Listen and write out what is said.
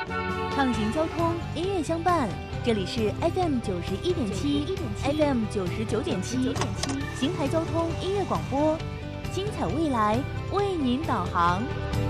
畅行交通，音乐相伴。这里是 FM 91.7，FM 99.7，邢台交通音乐广播，精彩未来为您导航。